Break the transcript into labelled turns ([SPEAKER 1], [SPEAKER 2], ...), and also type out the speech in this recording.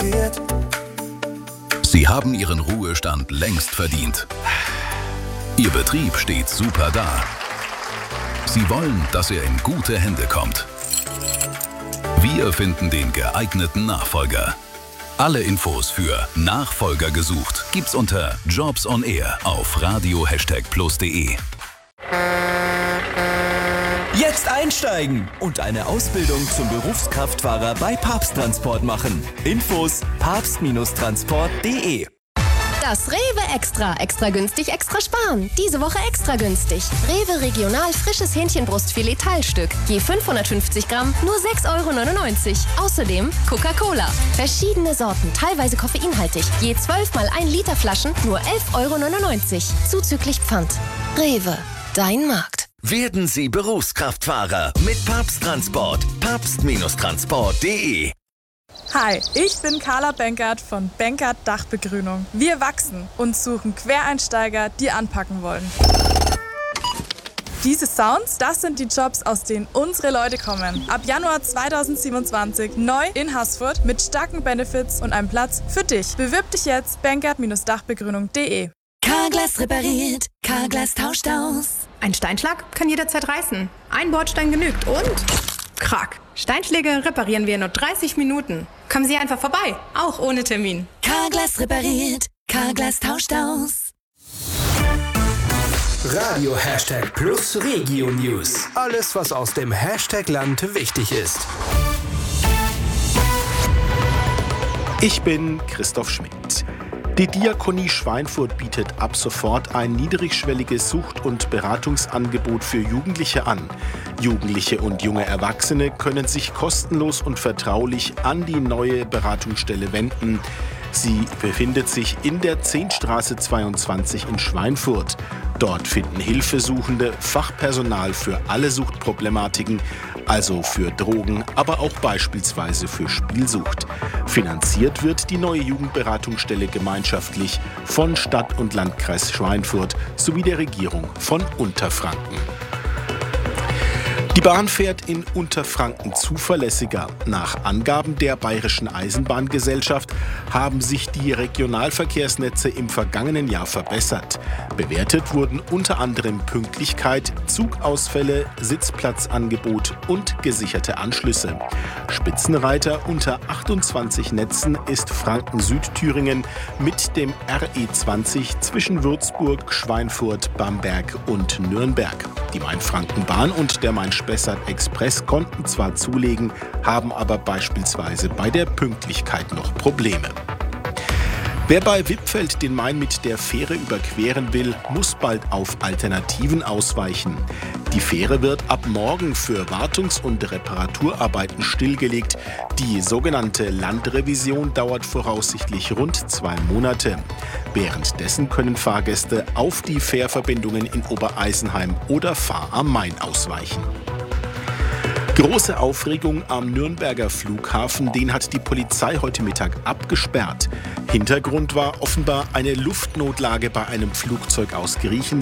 [SPEAKER 1] passiert.
[SPEAKER 2] Sie haben Ihren Ruhestand längst verdient. Ihr Betrieb steht super da. Sie wollen, dass er in gute Hände kommt. Wir finden den geeigneten Nachfolger. Alle Infos für Nachfolger gesucht gibt's unter Jobs on Air auf radio#plus.de.
[SPEAKER 3] Jetzt einsteigen und eine Ausbildung zum Berufskraftfahrer bei Papst Transport machen. Infos papst-transport.de.
[SPEAKER 4] Das Rewe Extra. Extra günstig, extra sparen. Diese Woche extra günstig. Rewe Regional frisches Hähnchenbrustfilet Teilstück. Je 550 Gramm, nur 6,99 €. Außerdem Coca-Cola. Verschiedene Sorten, teilweise koffeinhaltig. Je 12 mal 1 Liter Flaschen, nur 11,99 €. Zuzüglich Pfand. Rewe. Dein Markt.
[SPEAKER 3] Werden Sie Berufskraftfahrer mit Papst Transport. papst-transport.de.
[SPEAKER 5] Hi, ich bin Carla Benkert von Benkert Dachbegrünung. Wir wachsen und suchen Quereinsteiger, die anpacken wollen. Diese Sounds, das sind die Jobs, aus denen unsere Leute kommen. Ab Januar 2027 neu in Haßfurt mit starken Benefits und einem Platz für dich. Bewirb dich jetzt, benkert-dachbegrünung.de.
[SPEAKER 6] Carglass repariert, Carglass tauscht aus.
[SPEAKER 7] Ein Steinschlag kann jederzeit reißen. Ein Bordstein genügt und... Krack. Steinschläge reparieren wir in nur 30 Minuten. Kommen Sie einfach vorbei, auch ohne Termin.
[SPEAKER 6] Carglass repariert, Carglass tauscht aus.
[SPEAKER 8] Radio #Plus Regio News. Alles, was aus dem Hashtag-Land wichtig ist.
[SPEAKER 9] Ich bin Christoph Schmidt. Die Diakonie Schweinfurt bietet ab sofort ein niedrigschwelliges Sucht- und Beratungsangebot für Jugendliche an. Jugendliche und junge Erwachsene können sich kostenlos und vertraulich an die neue Beratungsstelle wenden. Sie befindet sich in der 10. 22 in Schweinfurt. Dort finden Hilfesuchende Fachpersonal für alle Suchtproblematiken, also für Drogen, aber auch beispielsweise für Spielsucht. Finanziert wird die neue Jugendberatungsstelle gemeinschaftlich von Stadt und Landkreis Schweinfurt sowie der Regierung von Unterfranken. Die Bahn fährt in Unterfranken zuverlässiger. Nach Angaben der Bayerischen Eisenbahngesellschaft haben sich die Regionalverkehrsnetze im vergangenen Jahr verbessert. Bewertet wurden unter anderem Pünktlichkeit, Zugausfälle, Sitzplatzangebot und gesicherte Anschlüsse. Spitzenreiter unter 28 Netzen ist Franken-Südthüringen mit dem RE20 zwischen Würzburg, Schweinfurt, Bamberg und Nürnberg. Die Main-Franken-Bahn und der Main-Spessart-Express konnten zwar zulegen, haben aber beispielsweise bei der Pünktlichkeit noch Probleme. Wer bei Wippfeld den Main mit der Fähre überqueren will, muss bald auf Alternativen ausweichen. Die Fähre wird ab morgen für Wartungs- und Reparaturarbeiten stillgelegt. Die sogenannte Landrevision dauert voraussichtlich rund 2 Monate. Währenddessen können Fahrgäste auf die Fährverbindungen in Obereisenheim oder Fahr am Main ausweichen. Große Aufregung am Nürnberger Flughafen, den hat die Polizei heute Mittag abgesperrt. Hintergrund war offenbar eine Luftnotlage bei einem Flugzeug aus Griechenland.